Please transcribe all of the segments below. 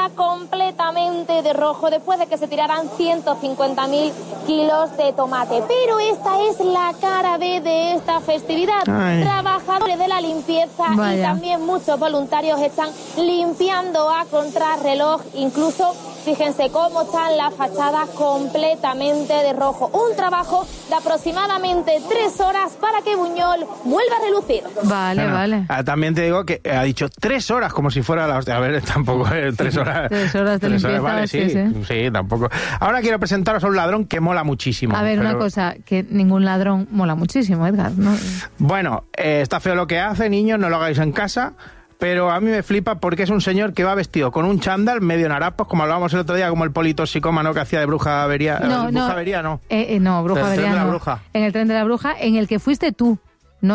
vestida completamente de rojo después de que se tiraran 150.000 kilos de tomate. Pero esta es la cara B de esta festividad. Ay. Trabajadores de la limpieza y también muchos voluntarios están limpiando a contrarreloj, incluso fíjense cómo están las fachadas completamente de rojo. Un trabajo de aproximadamente 3 horas para que Buñol vuelva a relucir. Vale. También te digo que ha dicho 3 horas como si fuera la hostia. A ver, tampoco 3 horas. 3 horas de limpieza, vale, sí, tampoco. Ahora quiero presentaros a un ladrón que mola muchísimo. A ver, una cosa, que ningún ladrón mola muchísimo, Edgar, ¿no? Bueno, está feo lo que hace, niños, no lo hagáis en casa. Pero a mí me flipa porque es un señor que va vestido con un chándal medio en harapos, como hablábamos el otro día, como el politoxicómano que hacía de bruja avería. No, bruja avería, no. Bruja avería, no. En el tren de la bruja, en el que fuiste tú. No,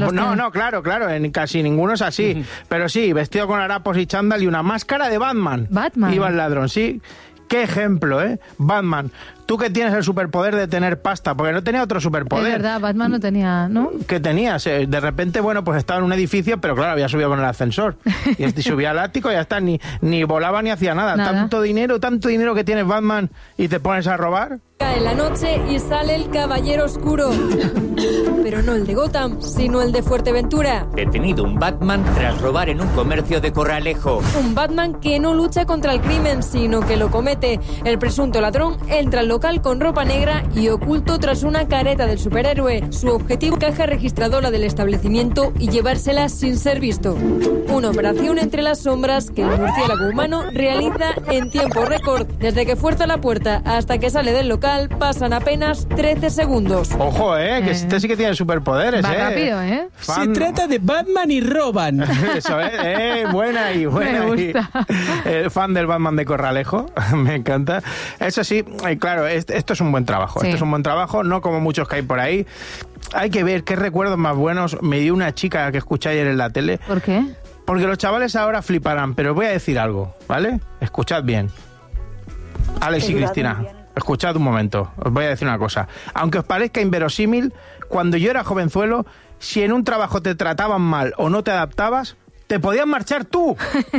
claro, en casi ninguno es así. Pero sí, vestido con harapos y chándal y una máscara de Batman. Iba el ladrón, sí. Qué ejemplo, ¿eh? Batman. Tú que tienes el superpoder de tener pasta, porque no tenía otro superpoder. Es verdad, Batman no tenía, ¿no? ¿Qué tenías? De repente, bueno, pues estaba en un edificio, pero claro, había subido con el ascensor. Y subía al ático y ya está, ni volaba ni hacía nada. Tanto dinero que tienes Batman y te pones a robar. Cae la noche y sale el Caballero Oscuro. Pero no el de Gotham, sino el de Fuerteventura. Detenido un Batman tras robar en un comercio de Corralejo. Un Batman que no lucha contra el crimen, sino que lo comete. El presunto ladrón entra al local con ropa negra y oculto tras una careta del superhéroe. Su objetivo, caja registradora del establecimiento y llevársela sin ser visto. Una operación entre las sombras que el murciélago humano realiza en tiempo récord. Desde que fuerza la puerta hasta que sale del local pasan apenas 13 segundos. Ojo, que este sí que tiene superpoderes, Va rápido, Se trata de Batman y roban. Eso, buena. Me gusta. El fan del Batman de Corralejo, me encanta. Eso sí, claro, esto es un buen trabajo. Sí. Esto es un buen trabajo, no como muchos que hay por ahí. Hay que ver qué recuerdos más buenos me dio una chica que escuché ayer en la tele. ¿Por qué? Porque los chavales ahora fliparán, pero os voy a decir algo, ¿vale? Escuchad bien. Alex y Cristina, escuchad un momento, os voy a decir una cosa. Aunque os parezca inverosímil, cuando yo era jovenzuelo, si en un trabajo te trataban mal o no te adaptabas, te podías marchar tú.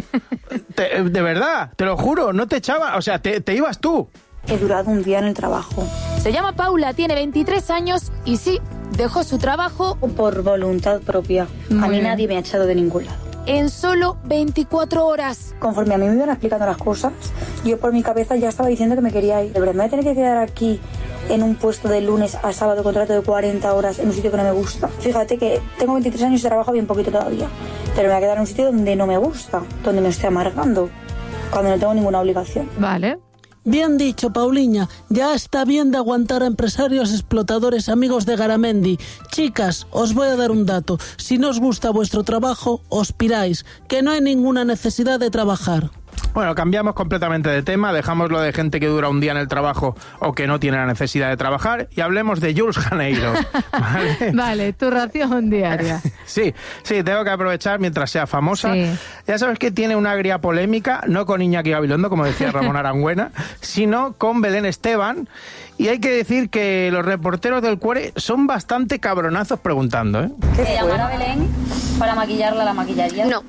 De verdad, te lo juro, no te echaban, o sea, te ibas tú. He durado un día en el trabajo. Se llama Paula, tiene 23 años y sí, dejó su trabajo por voluntad propia. A mí nadie me ha echado de ningún lado. En solo 24 horas. Conforme a mí me iban explicando las cosas, yo por mi cabeza ya estaba diciendo que me quería ir. De verdad, me voy a tener que quedar aquí en un puesto de lunes a sábado, contrato de 40 horas, en un sitio que no me gusta. Fíjate que tengo 23 años y trabajo bien poquito todavía, pero me voy a quedar en un sitio donde no me gusta, donde me estoy amargando, cuando no tengo ninguna obligación. Vale. Bien dicho, Pauliña. Ya está bien de aguantar a empresarios explotadores amigos de Garamendi. Chicas, os voy a dar un dato. Si no os gusta vuestro trabajo, os piráis, que no hay ninguna necesidad de trabajar. Bueno, cambiamos completamente de tema, dejamos lo de gente que dura un día en el trabajo o que no tiene la necesidad de trabajar y hablemos de Jules Janeiro. Vale, tu ración diaria. Sí, tengo que aprovechar mientras sea famosa. Sí. Ya sabes que tiene una agria polémica, no con Iñaki Gabilondo, como decía Ramón Arangüena, sino con Belén Esteban. Y hay que decir que los reporteros del Cuore son bastante cabronazos preguntando, ¿eh? ¿Te llamará Belén para maquillarla a la maquillaría? No.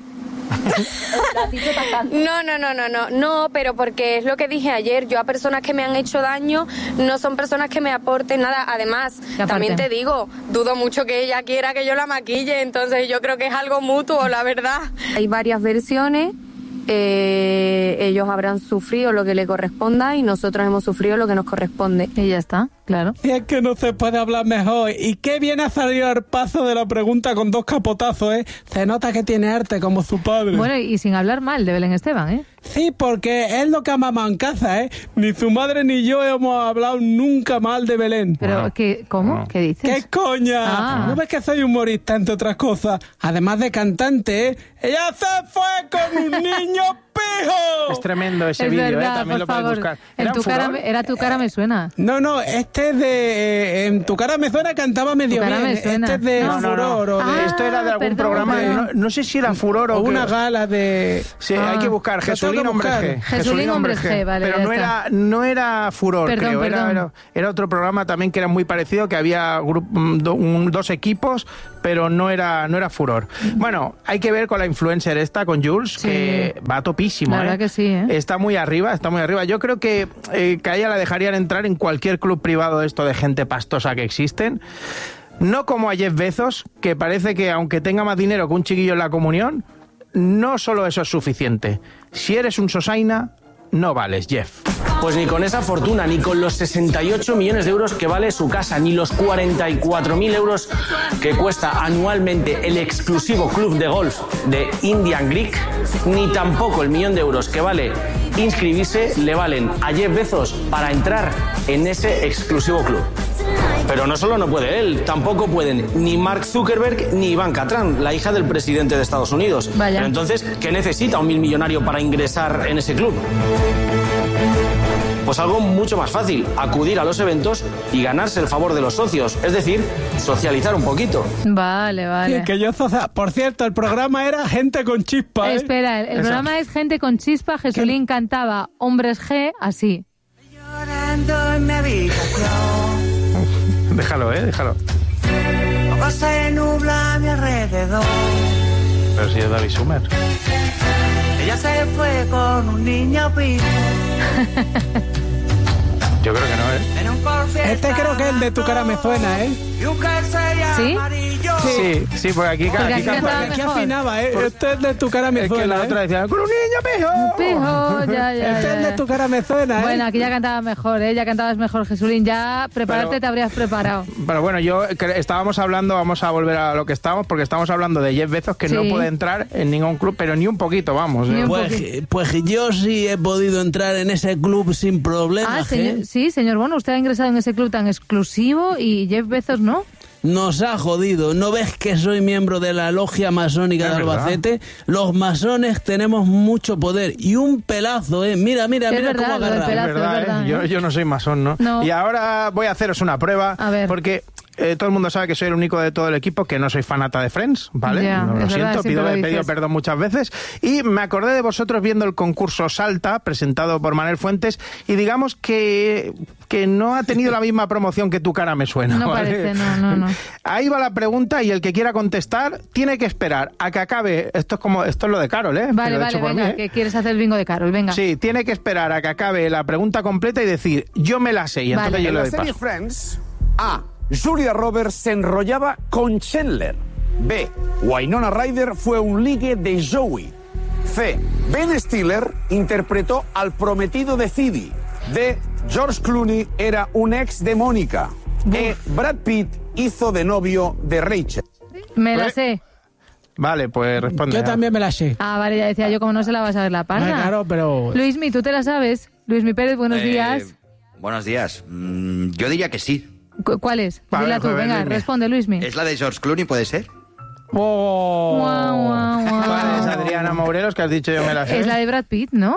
No, pero porque es lo que dije ayer, yo a personas que me han hecho daño no son personas que me aporten nada. Además, también te digo, dudo mucho que ella quiera que yo la maquille, entonces yo creo que es algo mutuo, la verdad. Hay varias versiones. Ellos habrán sufrido lo que le corresponda y nosotros hemos sufrido lo que nos corresponde. Y ya está, claro. Y es que no se puede hablar mejor. Y qué bien ha salido el paso de la pregunta con 2 capotazos, ¿eh? Se nota que tiene arte como su padre. Bueno, y sin hablar mal de Belén Esteban, ¿eh? Sí, porque es lo que ha mamado en casa, ¿eh? Ni su madre ni yo hemos hablado nunca mal de Belén. Pero, ¿cómo? ¿Qué dices? ¡Qué coña! ¿No ves que soy humorista, entre otras cosas? Además de cantante, ¿eh? ¡Ella se fue con un niño pijo! Es tremendo ese vídeo, ¿eh? También lo puedes buscar. Era Tu cara me suena. No, este es de... En Tu cara me suena cantaba medio bien. Este es de Furor. No. O de... Esto era de algún programa, no sé si era Furor o una gala de... Sí, hay que buscar Jesulín Hombre G. Jesulín Hombre G, vale. Pero no era Furor, perdón, creo. Era otro programa también que era muy parecido, que había 2 equipos pero no era furor. Bueno, hay que ver con la influencer esta, con Jules, que va topísimo. La verdad que sí, ¿eh? Está muy arriba. Yo creo que a ella la dejarían entrar en cualquier club privado de esto de gente pastosa que existen. No como a Jeff Bezos, que parece que aunque tenga más dinero que un chiquillo en la comunión, no solo eso es suficiente. Si eres un sosaina, no vales, Jeff. Pues ni con esa fortuna, ni con los 68 millones de euros que vale su casa, ni los 44.000 euros que cuesta anualmente el exclusivo club de golf de Indian Creek, ni tampoco el 1 millón de euros que vale inscribirse le valen a Jeff Bezos para entrar en ese exclusivo club. Pero no solo no puede él, tampoco pueden ni Mark Zuckerberg ni Ivanka Trump, la hija del presidente de Estados Unidos. Vaya. Pero entonces, ¿qué necesita un millonario para ingresar en ese club? Pues algo mucho más fácil, acudir a los eventos y ganarse el favor de los socios, es decir, socializar un poquito. Vale. Que yo, por cierto, el programa era Gente con Chispa, ¿eh? Espera, el programa es Gente con Chispa. Jesulín cantaba Hombres G así. Llorando en mi habitación. Déjalo. Todo se nubla a mi alrededor. Pero si es David Sumer. Ella se fue con un niño pijo. Yo creo que no, ¿eh? Este creo que es el de Tu cara me suena, ¿eh? ¿Sí? Sí, porque aquí afinaba, ¿eh? Este es de Tu cara me suena. Es que la otra decía, con un niño Pijo, ya. Este es de Tu cara me suena, ¿eh? Bueno, aquí ya cantabas mejor, ¿eh? Ya cantabas mejor, Jesulín. Ya prepararte te habrías preparado. Pero bueno, estábamos hablando, vamos a volver a lo que estábamos, porque estamos hablando de Jeff Bezos, que no puede entrar en ningún club, pero ni un poquito, vamos. Pues yo sí he podido entrar en ese club sin problemas. Sí, señor Bono, usted ha ingresado en ese club tan exclusivo y Jeff Bezos no. Nos ha jodido. ¿No ves que soy miembro de la logia masónica de Albacete? Los masones tenemos mucho poder y un pelazo, ¿eh? Mira cómo agarra. Es verdad, ¿eh? Yo no soy masón, ¿no? Y ahora voy a haceros una prueba, porque todo el mundo sabe que soy el único de todo el equipo que no soy fanata de Friends, ¿vale? Lo siento, he pedido perdón muchas veces. Y me acordé de vosotros viendo el concurso Salta, presentado por Manel Fuentes, y digamos que no ha tenido la misma promoción que Tu cara me suena. No ¿vale? parece, no. Ahí va la pregunta y el que quiera contestar tiene que esperar a que acabe. Esto es lo de Carol, ¿eh? Vale, venga, que quieres hacer el bingo de Carol, venga. Sí, tiene que esperar a que acabe la pregunta completa y decir, yo me la sé, y entonces yo le doy paso. En la serie Friends, A. Julia Roberts se enrollaba con Chandler. B. Winona Ryder fue un ligue de Joey. C. Ben Stiller interpretó al prometido de Phoebe. D. George Clooney era un ex de Mónica. E. Brad Pitt hizo de novio de Rachel. Me la sé. Vale, pues responde. Yo también me la sé. Ah, vale, ya decía yo, como no se la vas a ver la parda. Claro, pero... Luismi, ¿tú te la sabes? Luismi Pérez, buenos días. Buenos días. Yo diría que sí. ¿Cuál es? Dila tú, venga, responde, Luismi. ¿Es la de George Clooney, puede ser? ¿Cuál es, Adriana Morelos, que has dicho yo me la sé? Es la de Brad Pitt, ¿no?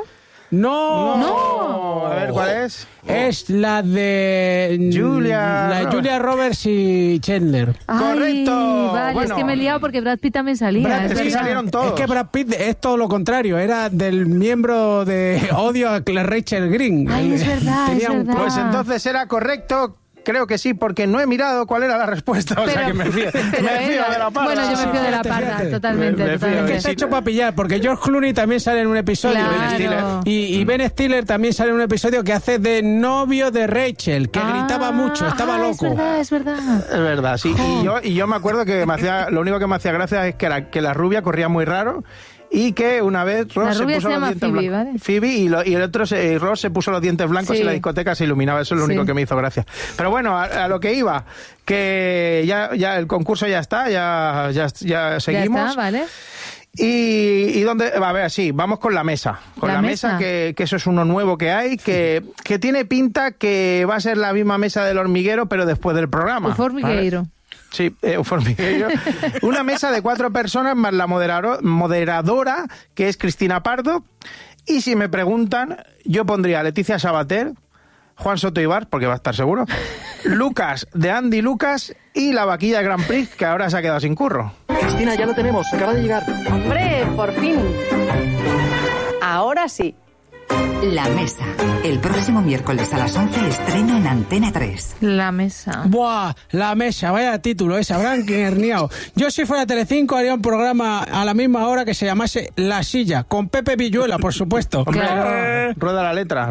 No. A ver, ¿cuál es? Es la de Julia Roberts y Chandler. Correcto. Vale, bueno, es que me he liado porque Brad Pitt también salía. Es que salieron todos. Es que Brad Pitt es todo lo contrario. Era del miembro de odio a Rachel Green. Ay, es verdad, Pues entonces era correcto. Creo que sí, porque no he mirado cuál era la respuesta, o sea que me fío de la parda. Bueno, yo me fío de la parda, totalmente. Es que está hecho para pillar, porque George Clooney también sale en un episodio. Claro. Y Ben Stiller también sale en un episodio que hace de novio de Rachel, que gritaba mucho, estaba loco. Es verdad. Es verdad, sí. Y yo me acuerdo que lo único que me hacía gracia es que la rubia corría muy raro. Y que una vez Ross se puso los dientes blancos. ¿Vale? Phoebe y el otro, Ross se puso los dientes blancos y la discoteca se iluminaba. Eso es lo único que me hizo gracia. Pero bueno, a lo que iba, que ya el concurso ya está, ya seguimos. Ya está, vale. ¿Y dónde? A ver, sí, vamos con la mesa. Con la mesa que eso es uno nuevo que hay, que tiene pinta que va a ser la misma mesa del hormiguero, pero después del programa. Un hormigueiro. ¿Vale? Sí, un formiguero. Una mesa de 4 personas más la moderadora, que es Cristina Pardo. Y si me preguntan, yo pondría a Leticia Sabater, Juan Soto Ibar, porque va a estar seguro, Lucas de Andy Lucas y la vaquilla Grand Prix, que ahora se ha quedado sin curro. Cristina, ya lo tenemos, acaba de llegar. Hombre, por fin. Ahora sí. La Mesa. El próximo miércoles a las 11 estreno en Antena 3. La Mesa. Buah, La Mesa, vaya título, habrán herniado. Yo si fuera Telecinco haría un programa a la misma hora que se llamase La Silla, con Pepe Villuela, por supuesto. Hombre, rueda la letra.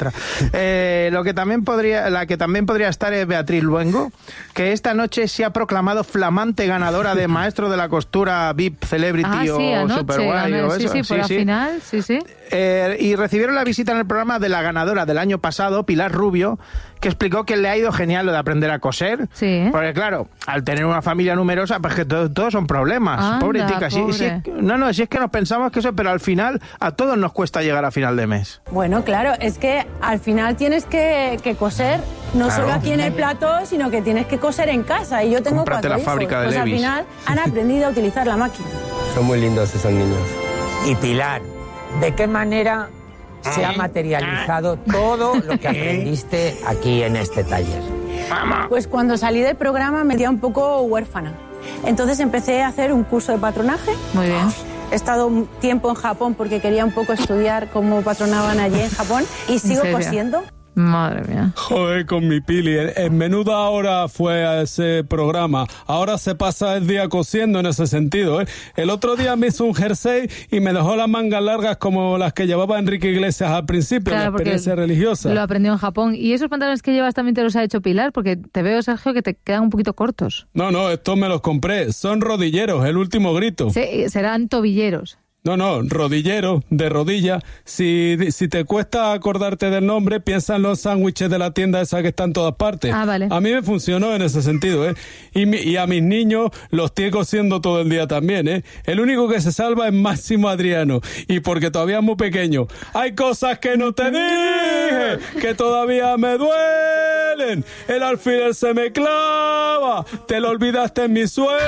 La que también podría estar es Beatriz Luengo, que esta noche se ha proclamado flamante ganadora de Maestro de la Costura VIP Celebrity o Superguay o eso. Sí, por la final, sí. Y recibieron la visita en el programa de la ganadora del año pasado, Pilar Rubio, que explicó que le ha ido genial lo de aprender a coser. Sí. Porque claro, al tener una familia numerosa, pues que todos son problemas. Pobre tica. Si es que nos pensamos que eso, pero al final a todos nos cuesta llegar a final de mes. Bueno, claro, es que al final tienes que coser, no solo aquí en el plató, sino que tienes que coser en casa. Y yo tengo Cómprate 4 la hijos. fábrica de Pues Levi's. al final han aprendido a utilizar la máquina. Son muy lindos esos niños. Y Pilar, ¿de qué manera se ha materializado todo lo que aprendiste aquí en este taller? Pues cuando salí del programa me sentía un poco huérfana. Entonces empecé a hacer un curso de patronaje. Muy bien. He estado un tiempo en Japón porque quería un poco estudiar cómo patronaban allí en Japón y sigo cosiendo. Madre mía. Joder, con mi Pili. En menuda hora fue a ese programa. Ahora se pasa el día cosiendo en ese sentido, ¿eh? El otro día me hizo un jersey y me dejó las mangas largas como las que llevaba Enrique Iglesias al principio, Claro, la experiencia religiosa. Lo aprendió en Japón. ¿Y esos pantalones que llevas también te los ha hecho Pilar? Porque te veo, Sergio, que te quedan un poquito cortos. No, estos me los compré. Son rodilleros, el último grito. Sí, serán tobilleros. No, rodillero, de rodilla. Si te cuesta acordarte del nombre, piensa en los sándwiches de la tienda esa que está en todas partes. Ah, vale. A mí me funcionó en ese sentido, ¿eh? Y a mis niños los estoy cosiendo todo el día también, ¿eh? El único que se salva es Máximo Adriano. Y porque todavía es muy pequeño. Hay cosas que no te dije, que todavía me duelen. El alfiler se me clava. Te lo olvidaste en mi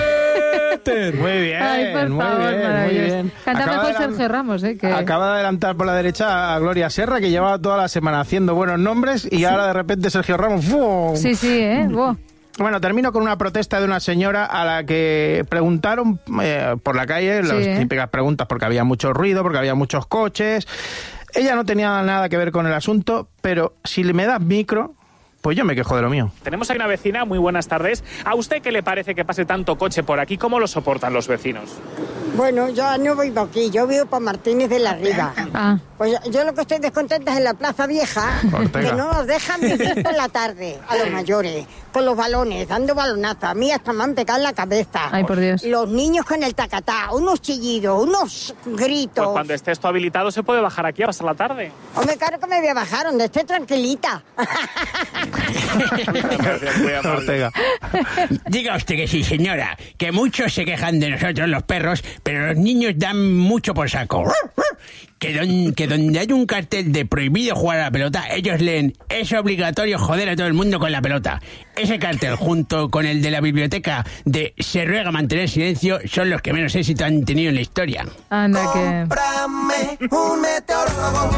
suéter. Muy bien, Ay, por favor, muy bien. Canta mejor Sergio Ramos, ¿eh? Acaba de adelantar por la derecha a Gloria Serra, que llevaba toda la semana haciendo buenos nombres, y ahora de repente Sergio Ramos... ¡fum! Sí, ¿eh? ¡Wow! Bueno, termino con una protesta de una señora a la que preguntaron por la calle, las típicas preguntas, porque había mucho ruido, porque había muchos coches. Ella no tenía nada que ver con el asunto, pero si me das micro, pues yo me quejo de lo mío. Tenemos aquí una vecina, muy buenas tardes. ¿A usted qué le parece que pase tanto coche por aquí? ¿Cómo lo soportan los vecinos? Bueno, yo no vivo aquí, yo vivo por Martínez de la Riva. Pues yo lo que estoy descontenta es en la Plaza Vieja, Ortega. que no nos dejan vivir por la tarde a los mayores, con los balones, dando balonazos. A mí hasta me han pegado en la cabeza. Ay, por Dios. Los niños con el tacatá, unos chillidos, unos gritos. Pues cuando esté esto habilitado se puede bajar aquí a pasar la tarde. Hombre, claro que me voy a bajar, donde esté tranquilita. Ortega. Diga usted que sí, señora, que muchos se quejan de nosotros los perros, pero los niños dan mucho por saco. Que donde hay un cartel de prohibido jugar a la pelota, ellos leen, es obligatorio joder a todo el mundo con la pelota. Ese cartel, junto con el de la biblioteca de se ruega mantener silencio, son los que menos éxito han tenido en la historia. Anda que... Cómprame un meteorólogo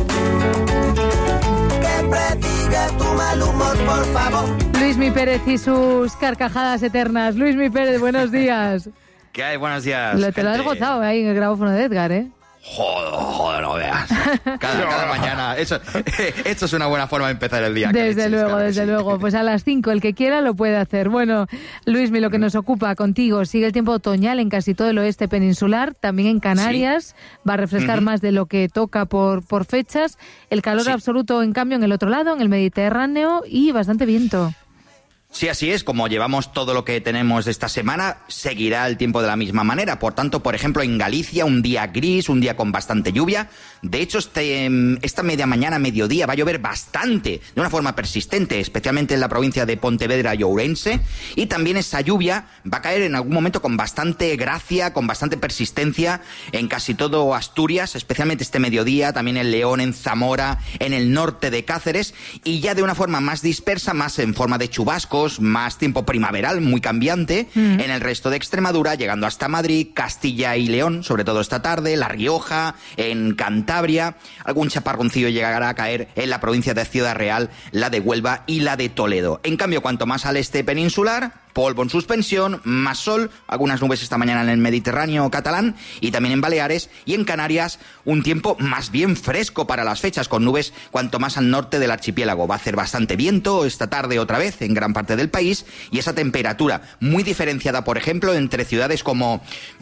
que prediga tu mal humor, por favor. Luismi Pérez y sus carcajadas eternas. Luismi Pérez, buenos días. ¿Qué hay? Buenos días. Te lo has gozado ahí en el grabófono de Edgar, ¿eh? Joder, no veas. Cada mañana. Esto es una buena forma de empezar el día. Desde luego. Pues a las 5 el que quiera lo puede hacer. Bueno, Luismi, lo que nos ocupa contigo, sigue el tiempo otoñal en casi todo el oeste peninsular, también en Canarias. ¿Sí? Va a refrescar más de lo que toca por fechas. El calor absoluto, en cambio, en el otro lado, en el Mediterráneo, y bastante viento. Sí, así es. Como llevamos todo lo que tenemos de esta semana, seguirá el tiempo de la misma manera. Por tanto, por ejemplo, en Galicia, un día gris, un día con bastante lluvia. De hecho, esta media mañana, mediodía, va a llover bastante, de una forma persistente, especialmente en la provincia de Pontevedra y Ourense. Y también esa lluvia va a caer en algún momento con bastante gracia, con bastante persistencia en casi todo Asturias, especialmente este mediodía, también en León, en Zamora, en el norte de Cáceres, y ya de una forma más dispersa, más en forma de chubascos, más tiempo primaveral, muy cambiante, en el resto de Extremadura, llegando hasta Madrid, Castilla y León, sobre todo esta tarde, La Rioja, en Cantabria, algún chaparroncillo llegará a caer en la provincia de Ciudad Real, la de Huelva y la de Toledo. En cambio, cuanto más al este peninsular, polvo en suspensión, más sol, algunas nubes esta mañana en el Mediterráneo catalán y también en Baleares, y en Canarias un tiempo más bien fresco para las fechas, con nubes cuanto más al norte del archipiélago. Va a hacer bastante viento esta tarde otra vez en gran parte del país, y esa temperatura muy diferenciada, por ejemplo, entre ciudades como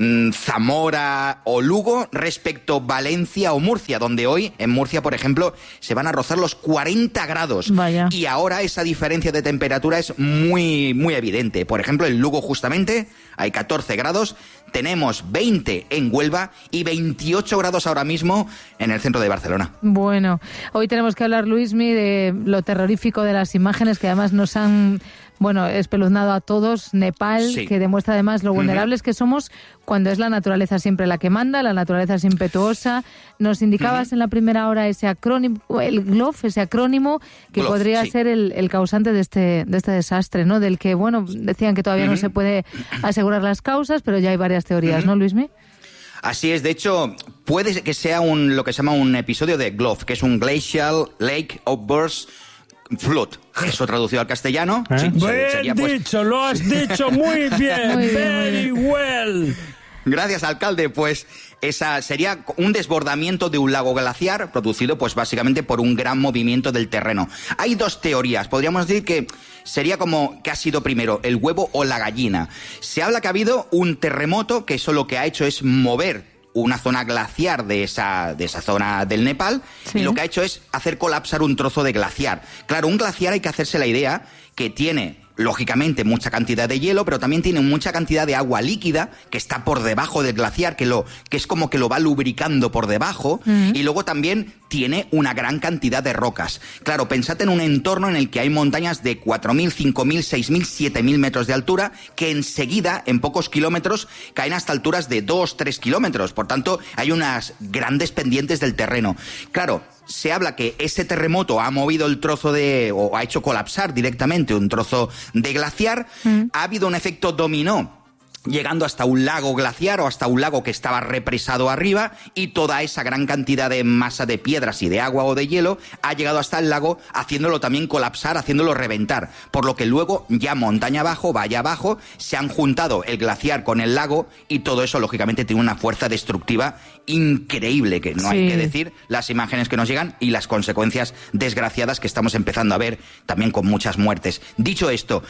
Zamora o Lugo respecto Valencia o Murcia, donde hoy en Murcia, por ejemplo, se van a rozar los 40 grados. Vaya. Y ahora esa diferencia de temperatura es muy, muy evidente. Por ejemplo, en Lugo justamente hay 14 grados, tenemos 20 en Huelva y 28 grados ahora mismo en el centro de Barcelona. Bueno, hoy tenemos que hablar, Luismi, de lo terrorífico de las imágenes que además nos han espeluznado a todos. Nepal, sí, que demuestra además lo vulnerables que somos cuando es la naturaleza siempre la que manda, la naturaleza es impetuosa. Nos indicabas en la primera hora ese acrónimo, el GLOF, ese acrónimo que GLOF, podría sí, ser el causante de este desastre, ¿no? Del que, decían que todavía no se puede asegurar las causas, pero ya hay varias teorías, ¿no, Luismi? Así es, de hecho, puede que sea lo que se llama un episodio de GLOF, que es un Glacial Lake Outburst Flood. Eso traducido al castellano. Sí, sería, Bien dicho, lo has dicho muy bien. Very well. Gracias, alcalde. Pues esa sería un desbordamiento de un lago glaciar producido pues básicamente por un gran movimiento del terreno. Hay dos teorías. Podríamos decir que sería como que ha sido primero el huevo o la gallina. Se habla que ha habido un terremoto que eso lo que ha hecho es mover una zona glaciar de esa zona del Nepal, sí, y lo que ha hecho es hacer colapsar un trozo de glaciar. Claro, un glaciar hay que hacerse la idea que tiene, lógicamente, mucha cantidad de hielo, pero también tiene mucha cantidad de agua líquida que está por debajo del glaciar, que es como que lo va lubricando por debajo, y luego también tiene una gran cantidad de rocas. Claro, pensad en un entorno en el que hay montañas de 4.000, 5.000, 6.000, 7.000 metros de altura, que enseguida, en pocos kilómetros, caen hasta alturas de 2, 3 kilómetros. Por tanto, hay unas grandes pendientes del terreno. Claro, se habla que ese terremoto ha movido el trozo o ha hecho colapsar directamente un trozo de glaciar. Ha habido un efecto dominó, llegando hasta un lago glaciar o hasta un lago que estaba represado arriba, y toda esa gran cantidad de masa de piedras y de agua o de hielo ha llegado hasta el lago, haciéndolo también colapsar, haciéndolo reventar, por lo que luego ya montaña abajo, valla abajo, se han juntado el glaciar con el lago, y todo eso lógicamente tiene una fuerza destructiva increíble, que no hay que decir las imágenes que nos llegan y las consecuencias desgraciadas que estamos empezando a ver, también con muchas muertes. Dicho esto,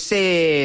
ese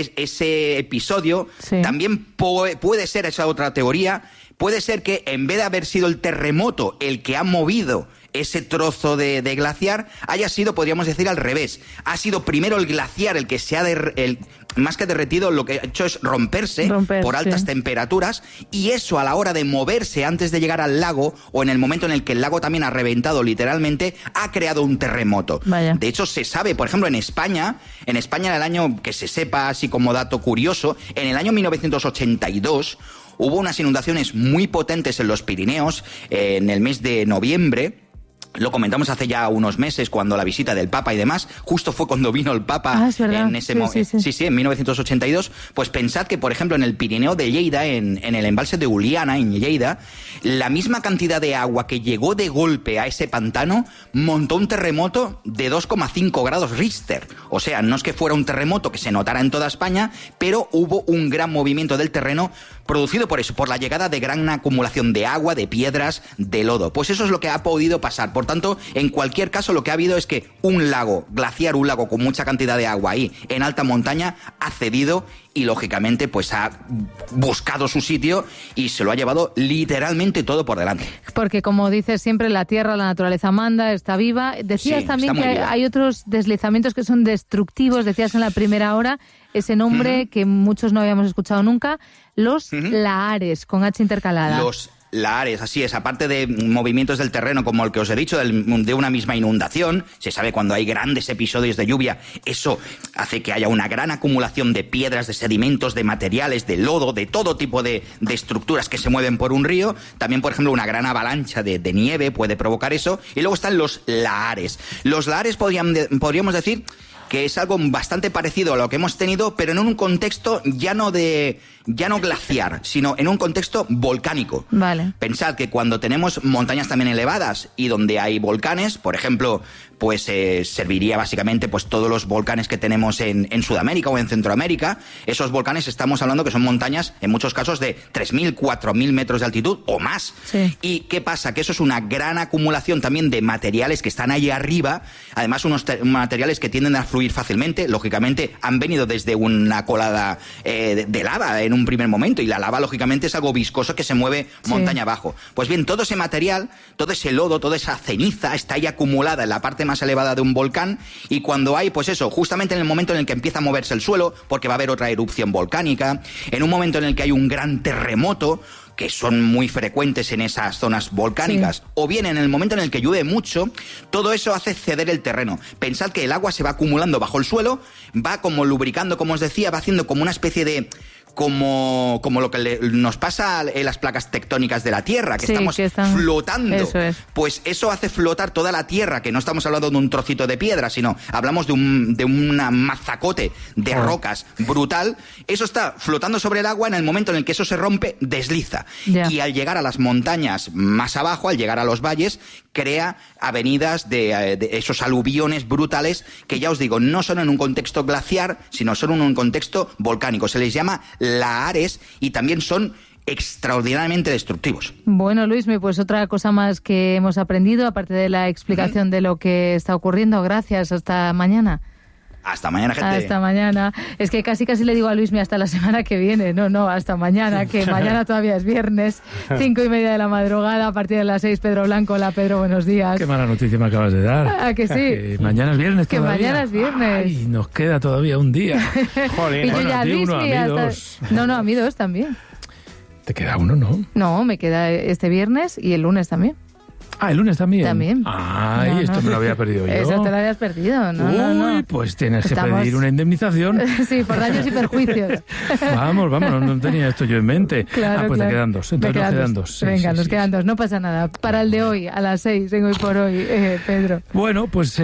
episodio también puede ser, esa otra teoría, puede ser que en vez de haber sido el terremoto el que ha movido ese trozo de glaciar, haya sido, podríamos decir, al revés. Ha sido primero el glaciar el que se ha más que derretido, lo que ha hecho es romperse por altas temperaturas, y eso a la hora de moverse antes de llegar al lago, o en el momento en el que el lago también ha reventado literalmente, ha creado un terremoto. Vaya. De hecho, se sabe, por ejemplo, en España en el año, que se sepa así como dato curioso, en el año 1982 hubo unas inundaciones muy potentes en los Pirineos, en el mes de noviembre. Lo comentamos hace ya unos meses, cuando la visita del Papa y demás, justo fue cuando vino el Papa en ese momento. Sí, en 1982. Pues pensad que, por ejemplo, en el Pirineo de Lleida, en el embalse de Uliana, en Lleida, la misma cantidad de agua que llegó de golpe a ese pantano montó un terremoto de 2,5 grados Richter. O sea, no es que fuera un terremoto que se notara en toda España, pero hubo un gran movimiento del terreno producido por eso, por la llegada de gran acumulación de agua, de piedras, de lodo. Pues eso es lo que ha podido pasar. Por tanto, en cualquier caso, lo que ha habido es que un lago glaciar, un lago con mucha cantidad de agua ahí en alta montaña, ha cedido y lógicamente pues ha buscado su sitio y se lo ha llevado literalmente todo por delante. Porque, como dices siempre, la tierra, la naturaleza manda, está viva. Decías también que hay otros deslizamientos que son destructivos. Decías en la primera hora ese nombre que muchos no habíamos escuchado nunca, los lahares, con H intercalada. Los lahares, así es. Aparte de movimientos del terreno, como el que os he dicho, de una misma inundación, se sabe cuando hay grandes episodios de lluvia, eso hace que haya una gran acumulación de piedras, de sedimentos, de materiales, de lodo, de todo tipo de estructuras que se mueven por un río. También, por ejemplo, una gran avalancha de nieve puede provocar eso. Y luego están los lahares. Los lahares podríamos decir que es algo bastante parecido a lo que hemos tenido, pero en un contexto ya no glaciar, sino en un contexto volcánico. Vale. Pensad que cuando tenemos montañas también elevadas y donde hay volcanes, por ejemplo, pues serviría básicamente pues todos los volcanes que tenemos en Sudamérica o en Centroamérica. Esos volcanes estamos hablando que son montañas en muchos casos de 3.000, 4.000 metros de altitud o más. Sí. ¿Y qué pasa? Que eso es una gran acumulación también de materiales que están ahí arriba, además unos materiales que tienden a fluir fácilmente. Lógicamente han venido desde una colada de lava en un primer momento, y la lava lógicamente es algo viscoso que se mueve montaña abajo. Pues bien, todo ese material, todo ese lodo, toda esa ceniza está ahí acumulada en la parte más elevada de un volcán, y cuando hay, pues eso, justamente en el momento en el que empieza a moverse el suelo, porque va a haber otra erupción volcánica, en un momento en el que hay un gran terremoto, que son muy frecuentes en esas zonas volcánicas, o bien en el momento en el que llueve mucho, todo eso hace ceder el terreno. Pensad que el agua se va acumulando bajo el suelo, va como lubricando, como os decía, va haciendo como una especie de... Como lo que nos pasa en las placas tectónicas de la Tierra, que estamos flotando. Eso es. Pues eso hace flotar toda la Tierra, que no estamos hablando de un trocito de piedra, sino hablamos de un mazacote de rocas brutal. Eso está flotando sobre el agua, en el momento en el que eso se rompe, desliza. Y al llegar a las montañas más abajo, al llegar a los valles, crea avenidas de esos aluviones brutales que, ya os digo, no son en un contexto glaciar, sino son en un contexto volcánico. Se les llama lahares y también son extraordinariamente destructivos. Bueno, Luismi, pues otra cosa más que hemos aprendido, aparte de la explicación de lo que está ocurriendo. Gracias, hasta mañana. Hasta mañana, gente. Hasta mañana. Es que casi le digo a Luismi hasta la semana que viene. No, hasta mañana, que mañana todavía es viernes, 5:30 de la madrugada, a partir de las 6, Pedro Blanco. Hola, Pedro, buenos días. Qué mala noticia me acabas de dar. ¿A que sí? Que mañana es viernes todavía. Que mañana es viernes. Ay, nos queda todavía un día. Jolín. Y yo ya, Luismi, No, a mí 2 también. Te queda uno, ¿no? No, me queda este viernes y el lunes también. Ah, ¿el lunes también? También. Ay, esto me lo había perdido yo. Eso te lo habías perdido, no. Pues tienes que pedir una indemnización. Sí, por daños y perjuicios. Vamos, no tenía esto yo en mente. Claro, pues te quedan 2, entonces nos quedan 2. Sí, venga, nos quedan 2, no pasa nada. Para el de hoy, a las 6, en Hoy por Hoy, Pedro. Bueno, pues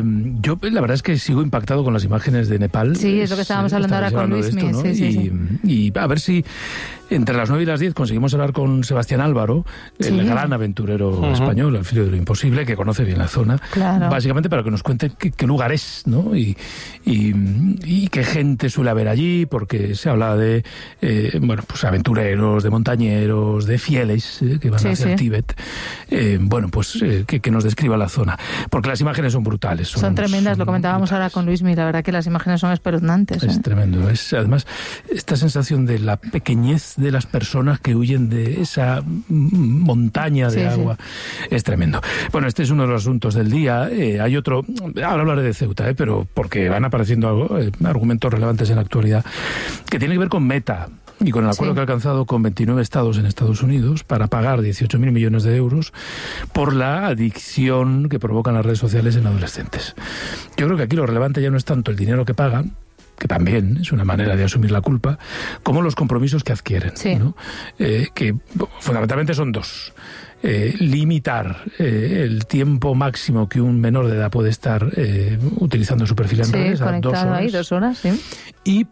yo la verdad es que sigo impactado con las imágenes de Nepal. Sí, es lo que estábamos hablando ahora con Luismi. ¿no? Y a ver si entre las 9 y las 10 conseguimos hablar con Sebastián Álvaro, el gran aventurero español, el filo de lo imposible, que conoce bien la zona, básicamente para que nos cuente qué lugar es, ¿no? Y qué gente suele haber allí, porque se habla de pues aventureros, de montañeros, de fieles que van hacia el Tíbet. Que nos describa la zona, porque las imágenes son brutales. Son tremendas, lo comentábamos brutales. Ahora con Luismi, la verdad que las imágenes son espeluznantes. Es tremendo, es además esta sensación de la pequeñez de las personas que huyen de esa montaña de agua. Es tremendo. Bueno, este es uno de los asuntos del día. Hay otro, ahora hablaré de Ceuta, pero porque van apareciendo argumentos relevantes en la actualidad, que tiene que ver con Meta y con el acuerdo que ha alcanzado con 29 estados en Estados Unidos para pagar 18.000 millones de euros por la adicción que provocan las redes sociales en adolescentes. Yo creo que aquí lo relevante ya no es tanto el dinero que pagan, que también es una manera de asumir la culpa, como los compromisos que adquieren, ¿no? Que fundamentalmente son 2. Limitar el tiempo máximo que un menor de edad puede estar utilizando su perfil en redes a 2 horas. Ahí, 2 horas, sí. Y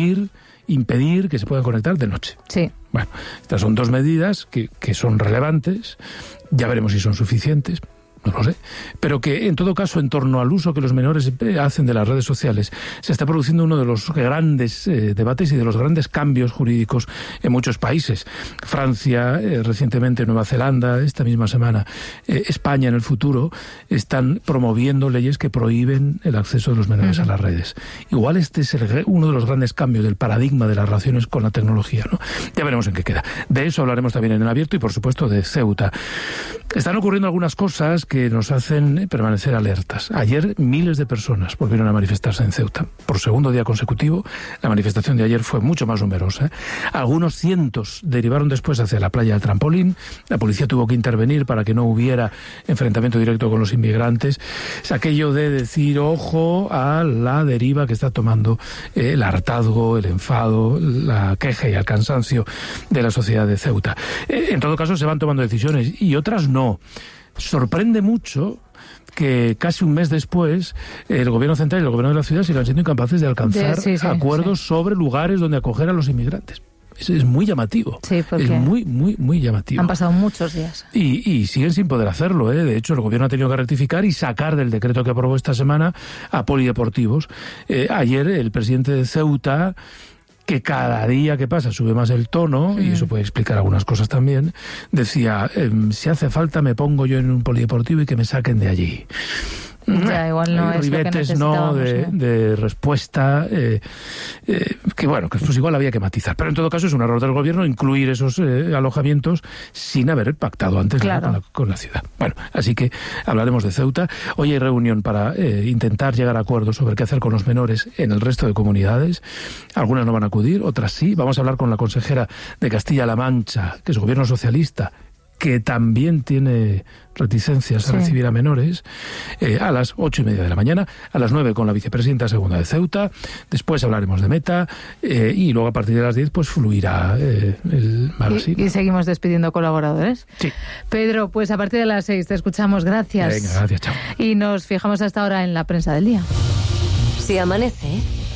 impedir que se puedan conectar de noche. Sí. Bueno, estas son 2 medidas que son relevantes. Ya veremos si son suficientes. No lo sé, pero que en todo caso, en torno al uso que los menores hacen de las redes sociales, se está produciendo uno de los grandes debates y de los grandes cambios jurídicos en muchos países. Francia, recientemente Nueva Zelanda, esta misma semana España en el futuro, están promoviendo leyes que prohíben el acceso de los menores a las redes. Igual este es uno de los grandes cambios del paradigma de las relaciones con la tecnología, ¿no? Ya veremos en qué queda. De eso hablaremos también en el abierto y, por supuesto, de Ceuta. Están ocurriendo algunas cosas que nos hacen permanecer alertas. Ayer miles de personas volvieron a manifestarse en Ceuta. Por segundo día consecutivo, la manifestación de ayer fue mucho más numerosa. Algunos cientos derivaron después hacia la playa del Trampolín. La policía tuvo que intervenir para que no hubiera enfrentamiento directo con los inmigrantes. Es aquello de decir ojo a la deriva que está tomando el hartazgo, el enfado, la queja y el cansancio de la sociedad de Ceuta. En todo caso, se van tomando decisiones y otras no. Sorprende mucho que casi un mes después el gobierno central y el gobierno de la ciudad sigan siendo incapaces de alcanzar acuerdos sobre lugares donde acoger a los inmigrantes. Es muy llamativo. Sí, porque es muy, muy, muy llamativo. Han pasado muchos días. Y siguen sin poder hacerlo, ¿eh? De hecho, el gobierno ha tenido que rectificar y sacar del decreto que aprobó esta semana a polideportivos. Ayer el presidente de Ceuta, que cada día que pasa sube más el tono, y eso puede explicar algunas cosas también, decía, si hace falta me pongo yo en un polideportivo y que me saquen de allí. Ya, igual no es ribetes lo que necesitábamos, de respuesta que bueno, que pues igual había que matizar, pero en todo caso es un error del gobierno incluir esos alojamientos sin haber pactado antes con la ciudad. Bueno, así que hablaremos de Ceuta. Hoy hay reunión para intentar llegar a acuerdos sobre qué hacer con los menores en el resto de comunidades. Algunas no van a acudir, otras sí. Vamos a hablar con la consejera de Castilla-La Mancha, que es gobierno socialista, que también tiene reticencias a recibir a menores, a las 8:30 de la mañana, a las 9 con la vicepresidenta segunda de Ceuta, después hablaremos de Meta, y luego a partir de las 10 pues fluirá el magazine. Y seguimos despidiendo colaboradores. Sí. Pedro, pues a partir de las 6 te escuchamos, gracias. Venga, gracias, chao. Y nos fijamos hasta ahora en la prensa del día. Si amanece,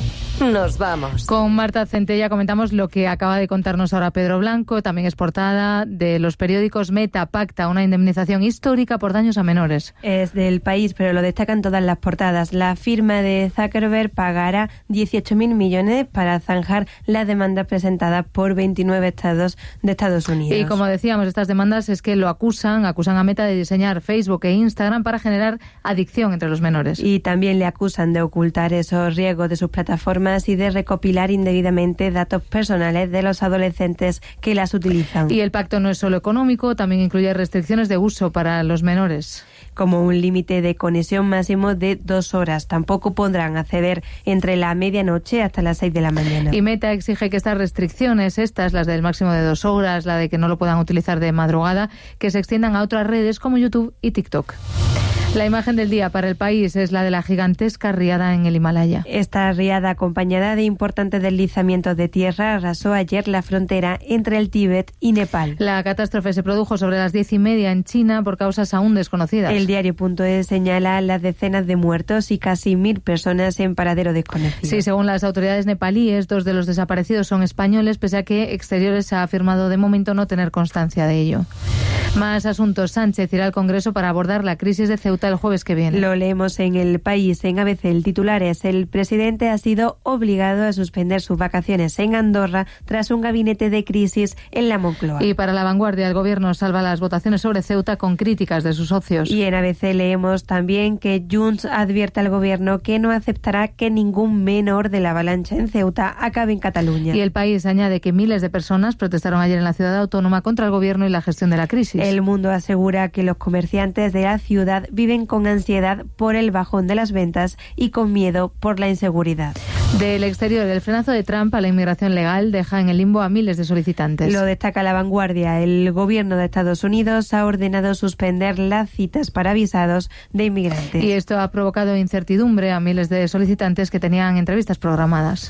nos vamos. Con Marta Centella comentamos lo que acaba de contarnos ahora Pedro Blanco. También es portada de los periódicos. Meta pacta una indemnización histórica por daños a menores. Es del País, pero lo destacan todas las portadas. La firma de Zuckerberg pagará 18.000 millones para zanjar las demandas presentadas por 29 estados de Estados Unidos. Y como decíamos, estas demandas es que lo acusan a Meta de diseñar Facebook e Instagram para generar adicción entre los menores. Y también le acusan de ocultar esos riesgos de sus plataformas y de recopilar indebidamente datos personales de los adolescentes que las utilizan. Y el pacto no es solo económico, también incluye restricciones de uso para los menores. Como un límite de conexión máximo de 2 horas. Tampoco podrán acceder entre la medianoche hasta las 6 de la mañana. Y Meta exige que estas restricciones, las del máximo de 2 horas, la de que no lo puedan utilizar de madrugada, que se extiendan a otras redes como YouTube y TikTok. La imagen del día para El País es la de la gigantesca riada en el Himalaya. Esta riada, acompañada de importantes deslizamientos de tierra, arrasó ayer la frontera entre el Tíbet y Nepal. La catástrofe se produjo sobre las 10:30 en China por causas aún desconocidas. El diario.es señala las decenas de muertos y casi 1.000 personas en paradero desconocido. Sí, según las autoridades nepalíes, 2 de los desaparecidos son españoles, pese a que Exteriores ha afirmado de momento no tener constancia de ello. Más asuntos. Sánchez irá al Congreso para abordar la crisis de Ceuta el jueves que viene. Lo leemos en El País, en ABC. El titular es: el presidente ha sido obligado a suspender sus vacaciones en Andorra tras un gabinete de crisis en la Moncloa. Y para La Vanguardia, el gobierno salva las votaciones sobre Ceuta con críticas de sus socios. Y en ABC leemos también que Junts advierte al gobierno que no aceptará que ningún menor de la avalancha en Ceuta acabe en Cataluña. Y El País añade que miles de personas protestaron ayer en la ciudad autónoma contra el gobierno y la gestión de la crisis. El Mundo asegura que los comerciantes de la ciudad viven con ansiedad por el bajón de las ventas y con miedo por la inseguridad. Del Exterior, el frenazo de Trump a la inmigración legal deja en el limbo a miles de solicitantes. Lo destaca La Vanguardia. El gobierno de Estados Unidos ha ordenado suspender las citas para visados de inmigrantes. Y esto ha provocado incertidumbre a miles de solicitantes que tenían entrevistas programadas.